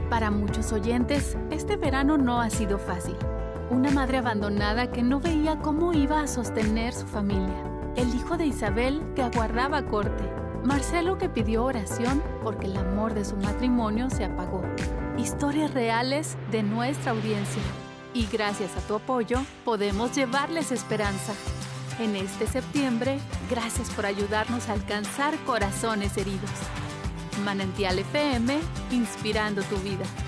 Para muchos oyentes, este verano no ha sido fácil. Una madre abandonada que no veía cómo iba a sostener su familia. El hijo de Isabel que aguardaba corte. Marcelo que pidió oración porque el amor de su matrimonio se apagó. Historias reales de nuestra audiencia. Y gracias a tu apoyo, podemos llevarles esperanza. En este septiembre, gracias por ayudarnos a alcanzar corazones heridos. Manantial FM, inspirando tu vida.